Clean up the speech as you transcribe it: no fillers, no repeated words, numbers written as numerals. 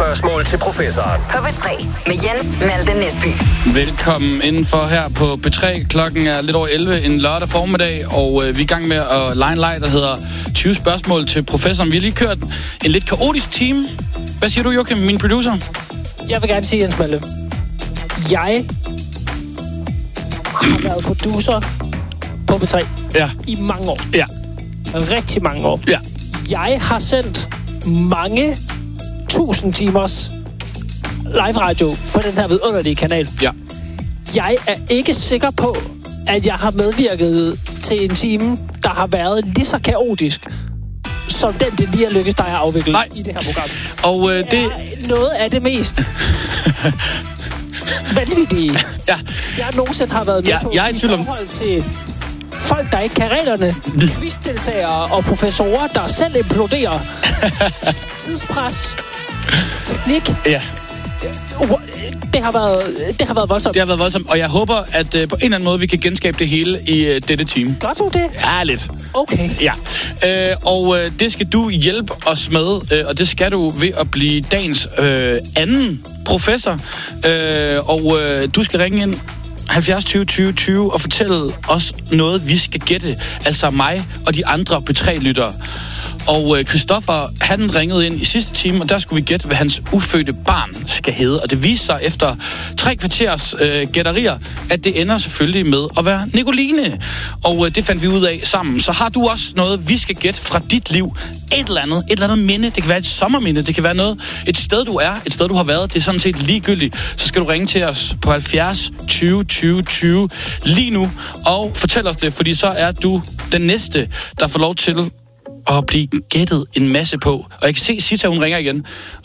spørgsmål til professoren. På P3 med Jens Malte Næsby. Velkommen indenfor her på P3. Klokken er lidt over 11 en lørdag formiddag, og vi er i gang med at lege en leg, der hedder 20 spørgsmål til professoren. Vi har lige kørt en lidt kaotisk time. Hvad siger du, Joachim, min producer? Jeg vil gerne sige, Jens Malte. Jeg har været producer på P3 i mange år. Ja. Rigtig mange år. Ja. Jeg har sendt mange 1000 timers live radio på den her vidunderlige kanal. Ja. Jeg er ikke sikker på, at jeg har medvirket til en time, der har været lige så kaotisk, som den, det lige er lykkes dig at afvikle i det her program. Og det er noget af det mest vanvittige, jeg nogensinde har været med på jeg er i tvivl om forhold til folk, der ikke kan reglerne, quizdeltagere og professorer, der selv imploderer. Tidspres, teknik. Ja. Det har været voldsomt. Det har været voldsomt, og jeg håber, at på en eller anden måde, vi kan genskabe det hele i dette team. Gør du det? Ja, lidt. Okay. Ja. Og det skal du hjælpe os med, og det skal du ved at blive dagens anden professor. Og du skal ringe ind 70 20 20 20 og fortælle os noget, vi skal gætte. Altså mig og de andre P3-lyttere. Og Christoffer, han ringede ind i sidste time, og der skulle vi gætte, hvad hans ufødte barn skal hedde. Og det viste sig efter 3 kvarters gætterier, at det ender selvfølgelig med at være Nicoline. Og det fandt vi ud af sammen. Så har du også noget, vi skal gætte fra dit liv? Et eller andet minde. Det kan være et sommerminde. Det kan være noget. Et sted, du er. Et sted, du har været. Det er sådan set ligegyldigt. Så skal du ringe til os på 70 20 20 20 lige nu. Og fortæl os det, fordi så er du den næste, der får lov til at blive gættet en masse på. Og jeg kan se, Sita, hun ringer igen.